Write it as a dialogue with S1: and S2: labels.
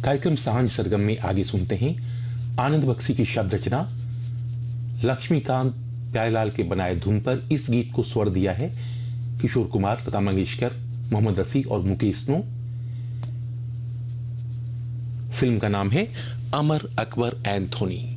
S1: कार्यक्रम सांझ सरगम में आगे सुनते हैं आनंद बख्शी की शब्द रचना, लक्ष्मीकांत प्यारेलाल के बनाए धुन पर इस गीत को स्वर दिया है किशोर कुमार, लता मंगेशकर, मोहम्मद रफी और मुकेश नो। फिल्म का नाम है अमर अकबर एंथोनी।